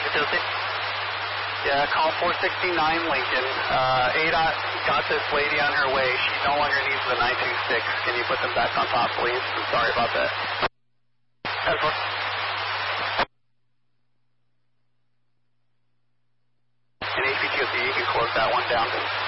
Chelsea? Yeah, call 469 Lincoln. ADOT got this lady on her way. She no longer needs the 926. Can you put them back on top, please? I'm sorry about that. That's what. And APQC, you can close that one down.